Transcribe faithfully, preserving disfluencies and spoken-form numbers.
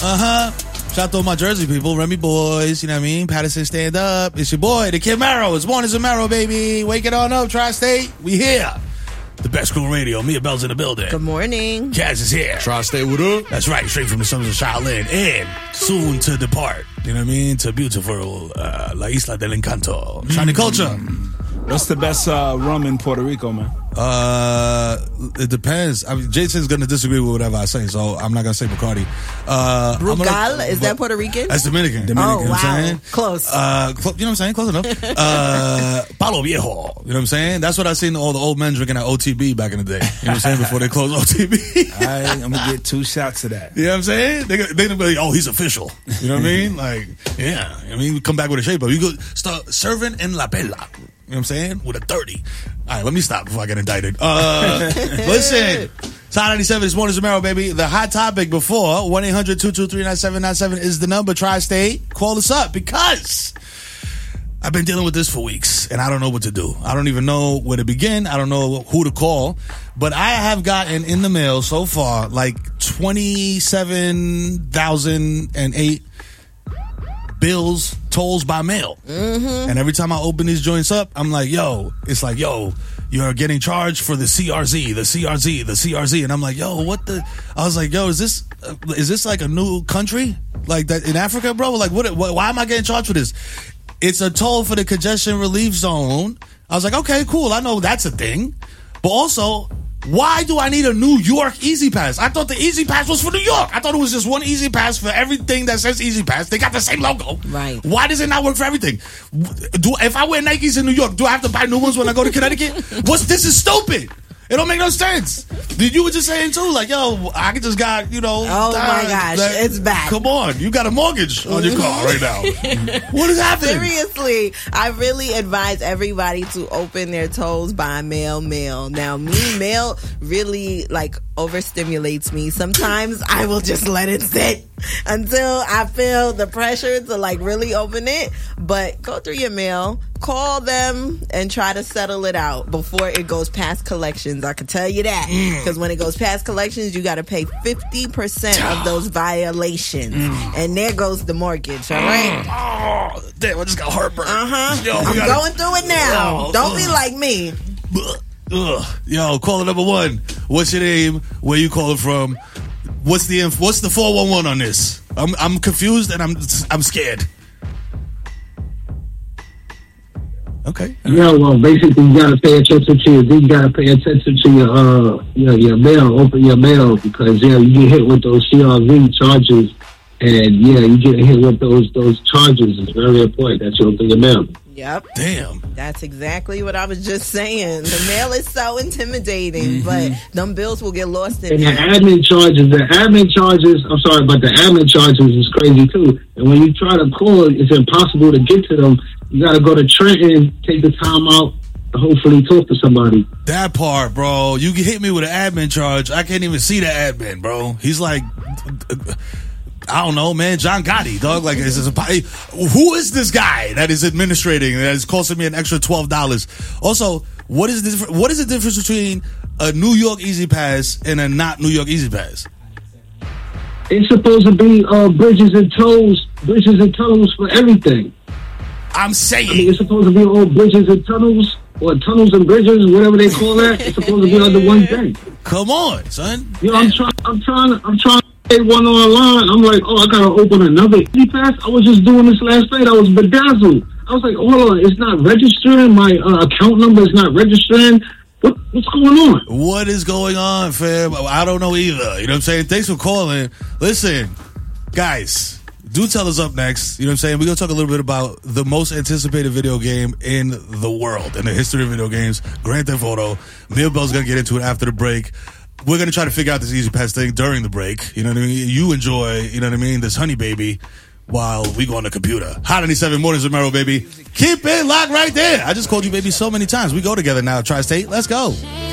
Uh-huh. Shout out to all my Jersey people, Remy boys, you know what I mean? Patterson, stand up. It's your boy, the Kid Marrow. It's Mornings with Marrow, baby. Wake it on up, Tri-State. We here. The best crew radio. Mia Bell's in the building. Good morning. Kaz is here. Tri-State, what up? That's right, straight from the summers of Shaolin. And soon to depart, you know what I mean? To beautiful uh, La Isla del Encanto. Shiny mm. culture. What's the best uh, rum in Puerto Rico, man? Uh, it depends. I mean, Jason's gonna disagree with whatever I say, so I'm not gonna say Bacardi. Uh, Brugal, gonna, is that Puerto Rican? That's Dominican. Dominican, oh, you know wow. what I'm saying? Close. Uh, cl- you know what I'm saying? Close enough. Uh, Palo Viejo. You know what I'm saying? That's what I seen all the old men drinking at O T B back in the day. You know what I'm saying? Before they closed O T B. All right, I'm gonna get two shots of that. You know what I'm saying? They they gonna be like, oh, he's official. You know what I mean? Like, yeah. I mean, we come back with a shape up. You go start serving in La Bella. You know what I'm saying? With a thirty. All right, let me stop before I get indicted. Uh, listen, Top ninety-seven this morning, Zamero, baby. The hot topic before, one eight hundred two two three nine seven nine seven is the number. Tri-State, call us up because I've been dealing with this for weeks and I don't know what to do. I don't even know where to begin. I don't know who to call. But I have gotten in the mail so far like twenty-seven thousand eight bills, tolls by mail. Mm-hmm. And every time I open these joints up, I'm like, yo, it's like, yo, you're getting charged for the C R Z, the C R Z, the C R Z. And I'm like, yo, what the? I was like, yo, is this uh, is this like a new country? Like that in Africa, bro? Like, what, what? Why am I getting charged for this? It's a toll for the congestion relief zone. I was like, okay, cool. I know that's a thing. But also, why do I need a New York Easy Pass? I thought the Easy Pass was for New York. I thought it was just one Easy Pass for everything that says Easy Pass. They got the same logo. Right. Why does it not work for everything? Do if I wear Nikes in New York, do I have to buy new ones when I go to Connecticut? What's this is stupid. It don't make no sense. You were just saying too, like, yo, I just got, you know. Oh my gosh, that, it's back. Come on, you got a mortgage on your car right now. What is happening? Seriously, I really advise everybody to open their tolls by mail, mail. Now, me, mail really like overstimulates me. Sometimes I will just let it sit until I feel the pressure to like really open it. But go through your mail, call them, and try to settle it out before it goes past collections. I can tell you that. Because mm. when it goes past collections, you got to pay fifty percent of those violations. Mm. And there goes the mortgage, all right? Oh, damn, I just got heartburn. Uh-huh. Yo, I'm gotta... going through it now. Oh, Don't uh, be like me. Ugh. Yo, caller number one. What's your name? Where you calling from? What's the inf- what's the four one one on this? I'm I'm confused and I'm I'm scared. Okay. Yeah, well, basically, you gotta pay attention to your. You gotta pay attention to your uh your your mail. Open your mail because yeah, you get hit with those C R V charges, and yeah, you get hit with those those charges. It's very important that you open your mail. Yep. Damn. That's exactly what I was just saying. The mail is so intimidating, mm-hmm. but them bills will get lost in and there. the admin charges, the admin charges, I'm sorry, but the admin charges is crazy too. And when you try to call, it's impossible to get to them. You got to go to Trenton, take the time out, to hopefully talk to somebody. That part, bro. You hit me with an admin charge. I can't even see the admin, bro. He's like... I don't know, man. John Gotti, dog. Like, is this a, who is this guy that is administrating that is costing me an extra twelve dollars? Also, what is the what is the difference between a New York Easy Pass and a not New York Easy Pass? It's supposed to be uh, bridges and tolls, bridges and tunnels for everything. I'm saying I mean, it's supposed to be all bridges and tunnels, or tunnels and bridges, whatever they call that. It's supposed to be under one thing. Come on, son. You know, I'm trying. I'm trying. I'm trying. One online, I'm like, oh, I gotta open another Easy Pass. I was just doing this last night. I was bedazzled. I was like, hold on, it's not registering. My uh, account number is not registering. What, what's going on? What is going on, fam? I don't know either. You know what I'm saying? Thanks for calling. Listen, guys, do tell us up next. You know what I'm saying? We're gonna talk a little bit about the most anticipated video game in the world, in the history of video games, Grand Theft Auto. Mia Bell's gonna get into it after the break. We're going to try to figure out this Easy Pass thing during the break. You know what I mean? You enjoy, you know what I mean, this honey baby while we go on the computer. Hot ninety-seven Mornings with Merrill, baby. Keep it locked right there. I just called you baby so many times. We go together now, Tri-State. Let's go.